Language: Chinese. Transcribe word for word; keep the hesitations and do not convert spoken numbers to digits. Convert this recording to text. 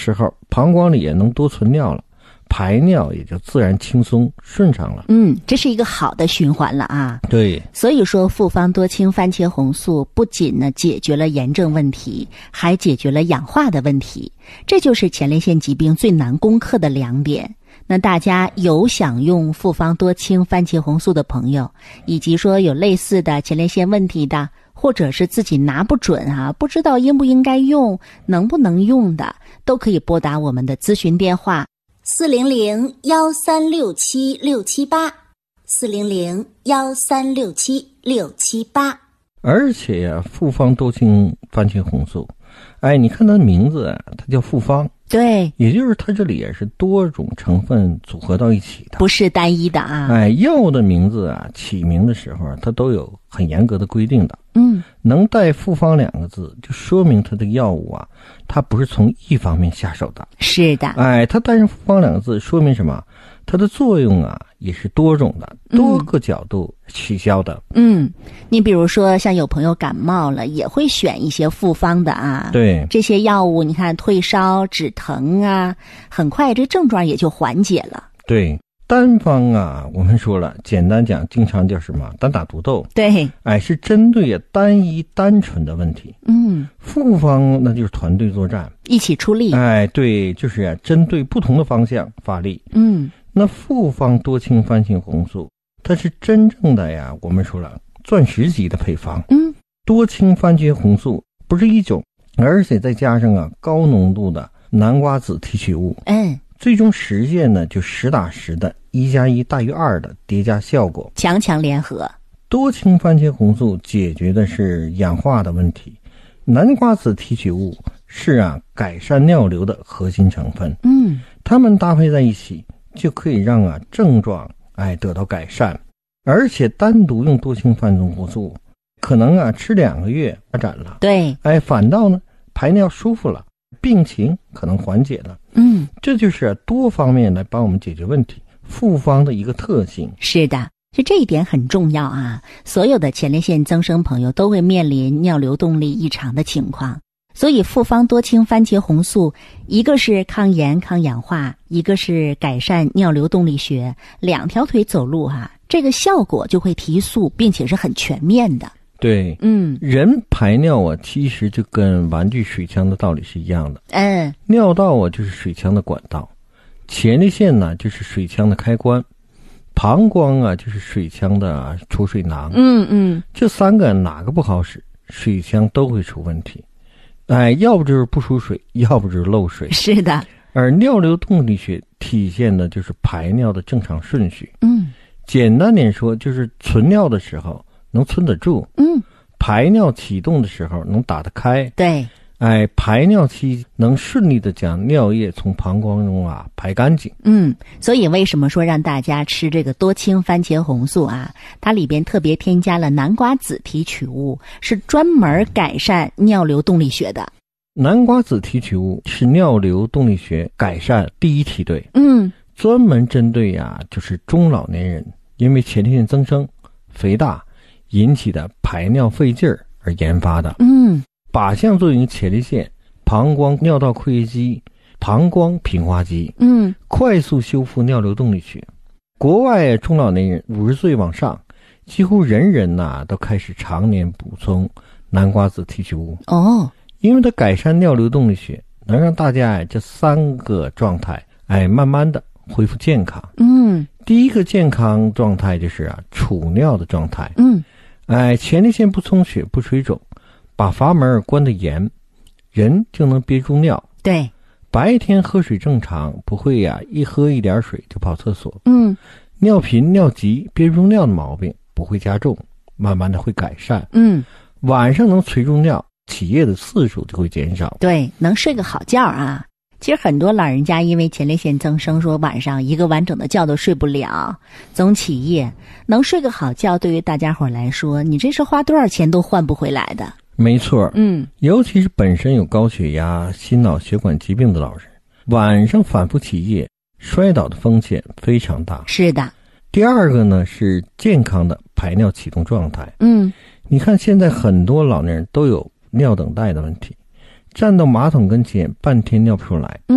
时候，膀胱里也能多存尿了，排尿也就自然轻松顺畅了。 嗯，这是一个好的循环了啊。 对， 所以说复方多氢番茄红素不仅呢解决了炎症问题，还解决了氧化的问题，这就是前列腺疾病最难攻克的两点。那大家有想用复方多氢番茄红素的朋友，以及说有类似的前列腺问题的，或者是自己拿不准啊，不知道应不应该用，能不能用的，都可以拨打我们的咨询电话四零零幺三六七六七八，四零零幺三六七六七八。 而且呀、啊，复方多氢番茄红素，哎，你看它的名字啊，它叫复方。 对， 也就是它这里也是多种成分组合到一起的， 不是单一的啊。 哎，药的名字啊，起名的时候它都有很严格的规定的。 嗯， 能带复方两个字，就说明它的药物啊，它不是从一方面下手的。 是的， 哎，它带上复方两个字，说明什么？它的作用啊，也是多种的，多个角度取消的。 嗯，你比如说像有朋友感冒了，也会选一些复方的啊。 对， 这些药物你看退烧止疼啊，很快这症状也就缓解了。 对，单方啊，我们说了，简单讲，经常叫什么单打独斗。 对， 哎，是针对单一单纯的问题。 嗯， 复方那就是团队作战， 一起出力。 哎，对，就是啊，针对不同的方向发力。 嗯。 那复方多氢番茄红素，它是真正的呀，我们说了，钻石级的配方。 嗯， 多氢番茄红素不是一种，而且再加上啊高浓度的南瓜子提取物， 嗯， 最终实现呢就实打实的一加一大于二的叠加效果， 强强联合。 多氢番茄红素解决的是氧化的问题，南瓜子提取物是啊改善尿流的核心成分。 嗯， 它们搭配在一起，就可以让啊症状哎得到改善。而且单独用多氢番茄红素，可能啊吃两个月发展了， 对， 哎反倒呢排尿舒服了，病情可能缓解了。 嗯， 这就是啊多方面来帮我们解决问题，复方的一个特性。 是的，就这一点很重要啊！所有的前列腺增生朋友都会面临尿流动力异常的情况。所以复方多氢番茄红素，一个是抗炎抗氧化，一个是改善尿流动力学，两条腿走路啊，这个效果就会提速，并且是很全面的。 对， 嗯， 人排尿啊，其实就跟玩具水枪的道理是一样的。 嗯， 尿道啊就是水枪的管道，前列腺呢就是水枪的开关，膀胱啊就是水枪的储水囊。 嗯嗯， 这三个哪个不好使，水枪都会出问题。哎，要不就是不出水，要不就是漏水。 是的。 而尿流动力学体现的就是排尿的正常顺序。 嗯， 简单点说，就是存尿的时候能存得住， 嗯， 排尿启动的时候能打得开。 对， 哎，排尿期能顺利的将尿液从膀胱中啊排干净。 嗯，所以为什么说让大家吃这个多氢番茄红素啊？它里边特别添加了南瓜子提取物，是专门改善尿流动力学的。 南瓜子提取物是尿流动力学改善第一梯队， 嗯， 专门针对呀、啊，就是中老年人因为前列腺增生、肥大引起的排尿费劲儿而研发的。 嗯， 靶向作用于前列腺、膀胱尿道括约肌、膀胱平滑肌， 嗯， 快速修复尿流动力学。国外中老年人五十岁往上，几乎人人呐、啊、都开始常年补充南瓜子提取物。 哦， 因为它改善尿流动力学，能让大家哎这三个状态哎慢慢的恢复健康。 嗯， 第一个健康状态就是啊储尿的状态。 嗯， 哎前列腺不充血不水肿，把阀门关得严，人就能憋住尿。 对， 白天喝水正常，不会呀、啊、一喝一点水就跑厕所。 嗯， 尿频尿急憋不住尿的毛病不会加重，慢慢的会改善。 嗯， 晚上能催住尿，起夜的次数就会减少。 对，能睡个好觉啊。其实很多老人家因为前列腺增生，说晚上一个完整的觉都睡不了，总起夜。能睡个好觉，对于大家伙来说，你这是花多少钱都换不回来的。 没错， 嗯， 尤其是本身有高血压、心脑血管疾病的老人，晚上反复起夜，摔倒的风险非常大。 是的。 第二个呢是健康的排尿启动状态。 嗯， 你看现在很多老年人都有尿等待的问题，站到马桶跟前半天尿不出来，